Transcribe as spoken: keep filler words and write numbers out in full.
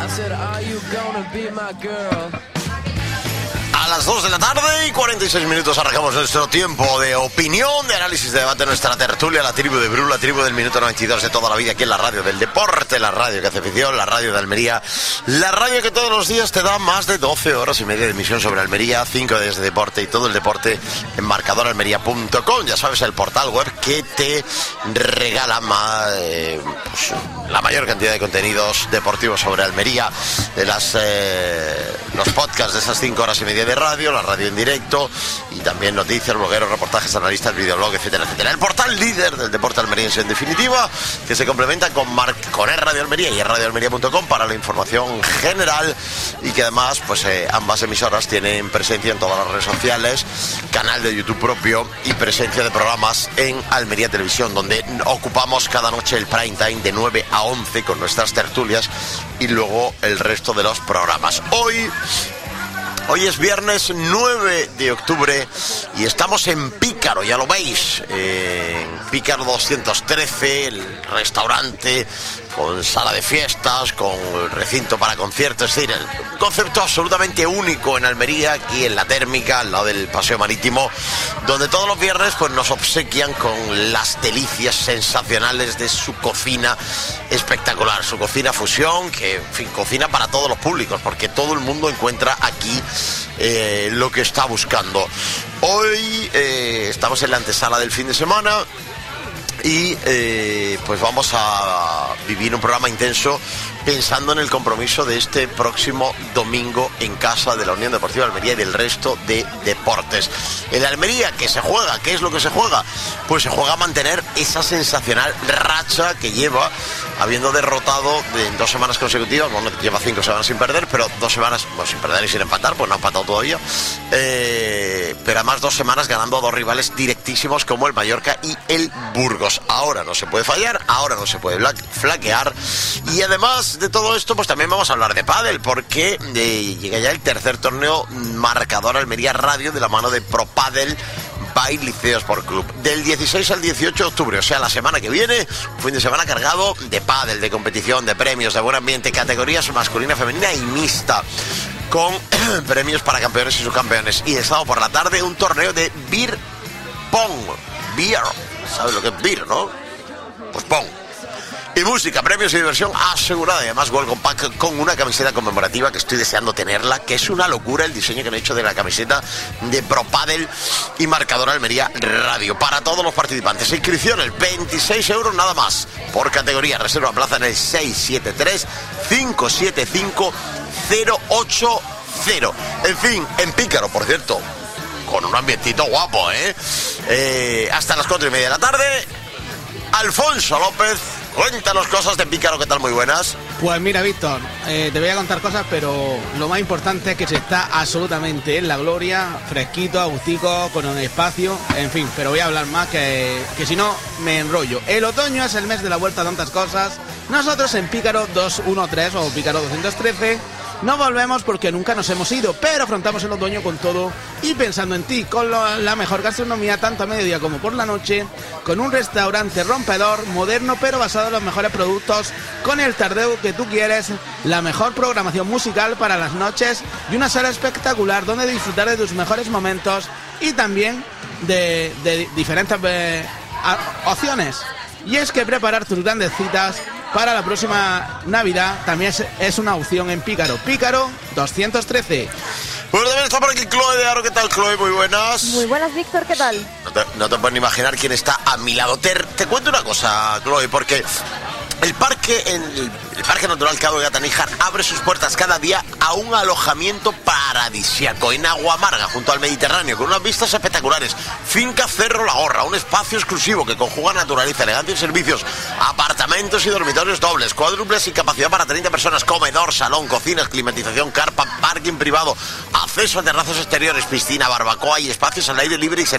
A las dos de la tarde y cuarenta y seis minutos arrancamos nuestro tiempo de opinión, de análisis, de debate, nuestra tertulia, la tribu de Bru, la tribu del minuto noventa y dos de toda la vida, aquí en la radio del deporte, la radio que hace afición, la radio de Almería, la radio que todos los días te da más de doce horas y media de emisión sobre Almería, cinco días de deporte y todo el deporte en marcador almería punto com. Ya sabes, el portal web que te regala más, eh, pues, la mayor cantidad de contenidos deportivos sobre Almería, de las eh, los podcasts de esas cinco horas y media de radio, la radio en directo y también noticias, blogueros, reportajes, analistas, videoblog, etcétera, etcétera. El portal líder del deporte almeriense en definitiva, que se complementa con, Mar- con E Radio Almería y E Radio Almería punto com para la información general y que además pues eh, ambas emisoras tienen presencia en todas las redes sociales, canal de YouTube propio y presencia de programas en Almería Televisión, donde ocupamos cada noche el prime time de nueve a once con nuestras tertulias y luego el resto de los programas. Hoy Hoy es viernes nueve de octubre y estamos en Pícaro, ya lo veis, eh, en Pícaro doscientos trece, el restaurante con sala de fiestas, con recinto para conciertos, es decir, un concepto absolutamente único en Almería, aquí en la térmica, al lado del paseo marítimo, donde todos los viernes pues nos obsequian con las delicias sensacionales de su cocina espectacular, su cocina fusión, que en fin, cocina para todos los públicos, porque todo el mundo encuentra aquí eh, lo que está buscando. Hoy eh, estamos en la antesala del fin de semana y eh, pues vamos a vivir un programa intenso pensando en el compromiso de este próximo domingo en casa de la Unión Deportiva Almería y del resto de deportes. En Almería, ¿qué se juega? ¿Qué es lo que se juega? Pues se juega a mantener esa sensacional racha que lleva, habiendo derrotado en dos semanas consecutivas, bueno, lleva cinco semanas sin perder, pero dos semanas, bueno, sin perder y sin empatar, pues no ha empatado todavía, eh, pero además dos semanas ganando a dos rivales directísimos como el Mallorca y el Burgos. Ahora no se puede fallar, ahora no se puede flaquear, y además de todo esto, pues también vamos a hablar de pádel, porque eh, llega ya el tercer torneo marcador Almería Radio de la mano de Pro Padel by Liceo Sport Club, del dieciséis al dieciocho de octubre, o sea, la semana que viene, un fin de semana cargado de pádel, de competición, de premios, de buen ambiente, categorías masculina, femenina y mixta, con premios para campeones y subcampeones, y el sábado por la tarde un torneo de beer pong, beer, ¿sabes lo que es beer, no? Pues pong. Y música, premios y diversión asegurada. Y además Welcome Pack con una camiseta conmemorativa que estoy deseando tenerla, que es una locura el diseño que han hecho de la camiseta de Pro Padel y marcador Almería Radio. Para todos los participantes, inscripciones veintiséis euros nada más por categoría. Reserva plaza en el seis siete tres, cinco siete cinco, cero ocho cero. En fin, en Pícaro, por cierto, con un ambientito guapo, ¿eh? eh hasta las cuatro y media de la tarde. Alfonso López, cuéntanos cosas de Pícaro, ¿qué tal? Muy buenas. Pues mira, Víctor, eh, te voy a contar cosas, pero lo más importante es que se está absolutamente en la gloria, fresquito, agustico, con un espacio, en fin, pero voy a hablar más que, que si no me enrollo. El otoño es el mes de la vuelta a tantas cosas. Nosotros en Pícaro doscientos trece o Pícaro doscientos trece no volvemos porque nunca nos hemos ido, pero afrontamos el otoño con todo y pensando en ti, con lo, la mejor gastronomía tanto a mediodía como por la noche, con un restaurante rompedor, moderno pero basado en los mejores productos, con el tardeo que tú quieres, la mejor programación musical para las noches y una sala espectacular donde disfrutar de tus mejores momentos y también de, de diferentes eh, opciones. Y es que preparar tus grandes citas para la próxima Navidad también es, es una opción en Pícaro. Pícaro doscientos trece. Bueno, también está por aquí Chloe de Aro. ¿Qué tal, Chloe? Muy buenas. Muy buenas, Víctor. ¿Qué tal? No te, no te puedes ni imaginar quién está a mi lado. Te, te cuento una cosa, Chloe, porque el parque en el, el Parque Natural Cabo de Gata-Níjar abre sus puertas cada día a un alojamiento paradisíaco en Agua Amarga, junto al Mediterráneo, con unas vistas espectaculares. Finca Cerro La Gorra, un espacio exclusivo que conjuga naturaleza, elegancia y servicios, apartamentos y dormitorios dobles, cuádruples y capacidad para treinta personas, comedor, salón, cocinas, climatización, carpa, parking privado, acceso a terrazas exteriores, piscina, barbacoa y espacios al aire libre y servicios